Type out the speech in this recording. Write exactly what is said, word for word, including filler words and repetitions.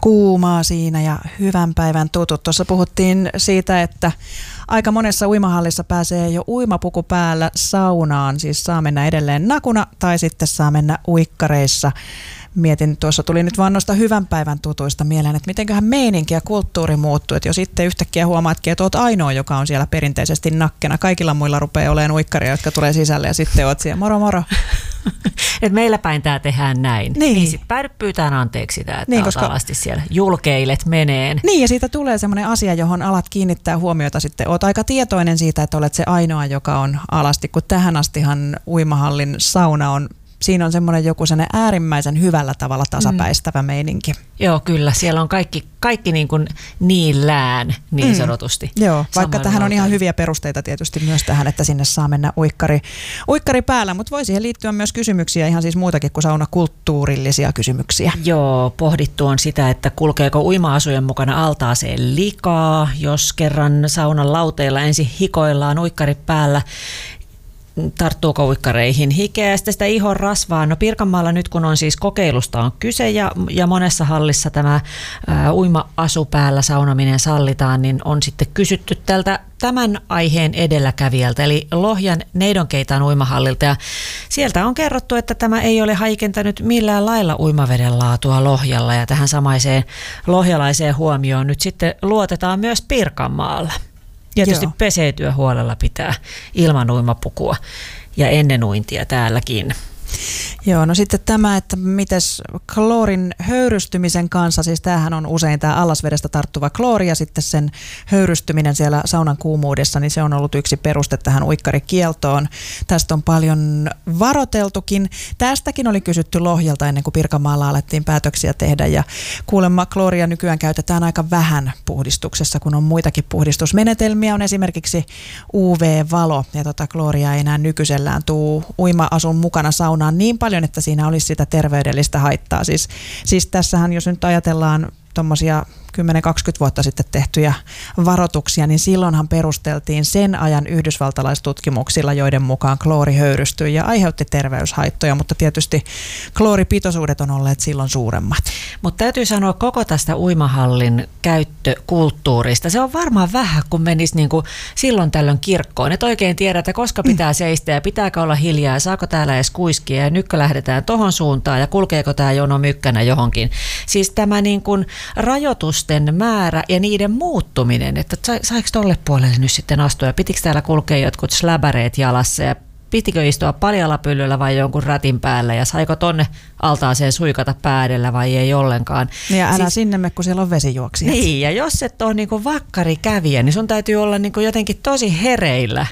Kuumaa siinä ja hyvän päivän tutut. Tuossa puhuttiin siitä, että aika monessa uimahallissa pääsee jo uimapuku päällä saunaan. Siis saa mennä edelleen nakuna tai sitten saa mennä uikkareissa. Mietin, tuossa tuli nyt vaan noista hyvän päivän tutuista mieleen, että mitenköhän meininki ja kulttuuri muuttuu. Että jos sitten yhtäkkiä huomaatkin, että oot ainoa, joka on siellä perinteisesti nakkena. Kaikilla muilla rupeaa olemaan uikkaria, jotka tulee sisälle ja sitten oot siellä moro moro. Et meillä päin tää tehdään näin. Niin. Niin sit päädyt pyytään anteeksi sitä, että niin, koska alasti siellä julkeilet meneen. Niin, ja siitä tulee semmoinen asia, johon alat kiinnittää huomiota sitten. Oot aika tietoinen siitä, että olet se ainoa, joka on alasti, kun tähän astihan uimahallin sauna on, siinä on semmoinen joku sellainen äärimmäisen hyvällä tavalla tasapäistävä mm. meininki. Joo, kyllä. Siellä on kaikki, kaikki niin kuin niillään niin sanotusti. Mm. Joo, vaikka tähän on ihan hyviä perusteita tietysti myös tähän, että sinne saa mennä uikkari, uikkari päällä, mutta voi siihen liittyä myös kysymyksiä, ihan siis muutakin kuin saunakulttuurillisia kysymyksiä. Joo, pohdittu on sitä, että kulkeeko uima-asujen mukana altaaseen likaa, jos kerran saunan lauteilla ensin hikoillaan uikkari päällä. Tarttuuko uikkareihin hikeä ja sitä ihon rasvaa? No Pirkanmaalla nyt kun on siis kokeilusta on kyse ja, ja monessa hallissa tämä ää, uima-asu päällä saunominen sallitaan, niin on sitten kysytty tältä tämän aiheen edelläkävijältä, eli Lohjan Neidonkeitaan uimahallilta. Ja sieltä on kerrottu, että tämä ei ole heikentänyt millään lailla uimaveden laatua Lohjalla ja tähän samaiseen lohjalaiseen huomioon nyt sitten luotetaan myös Pirkanmaalla. Tietysti Joo. peseytyä huolella pitää ilman uimapukua ja ennen uintia täälläkin. Joo, no sitten tämä, että mites kloorin höyrystymisen kanssa, siis tämähän on usein tämä allasvedestä tarttuva kloori ja sitten sen höyrystyminen siellä saunan kuumuudessa, niin se on ollut yksi peruste tähän uikkarikieltoon. Tästä on paljon varoteltukin. Tästäkin oli kysytty Lohjalta ennen kuin Pirkanmaalla alettiin päätöksiä tehdä ja kuulemma klooria nykyään käytetään aika vähän puhdistuksessa, kun on muitakin puhdistusmenetelmiä. On esimerkiksi U V-valo ja tota klooria ei enää nykyisellään tuu uima-asun mukana saunaan niin paljon, että siinä olisi sitä terveydellistä haittaa. Siis, siis tässähän, jos nyt ajatellaan tuommoisia kymmenen kaksikymmentä vuotta sitten tehtyjä varoituksia, niin silloinhan perusteltiin sen ajan yhdysvaltalaistutkimuksilla, joiden mukaan kloori höyrystyi ja aiheutti terveyshaittoja, mutta tietysti klooripitoisuudet on olleet silloin suuremmat. Mutta täytyy sanoa koko tästä uimahallin käyttökulttuurista. Se on varmaan vähän, kun menisi niin kuin silloin tällöin kirkkoon. Et oikein tiedä, että koska pitää seistä ja pitääkö olla hiljaa ja saako täällä edes kuiskia ja nytkö lähdetään tohon suuntaan ja kulkeeko tämä jono mykkänä johonkin. Siis tämä niin kuin rajoitus määrä ja niiden muuttuminen, että saiko tolle puolelle nyt sitten astua ja pitikö täällä kulkea jotkut släbäreet jalassa ja pitikö istua paljalla pyllyllä vai jonkun rätin päällä ja saiko tonne altaaseen suikata päädellä vai ei ollenkaan. Ja älä siis, sinne me, kun siellä on vesijuoksijat. Niin, ja jos et ole niinku vakkari kävijä, niin sun täytyy olla niinku jotenkin tosi hereillä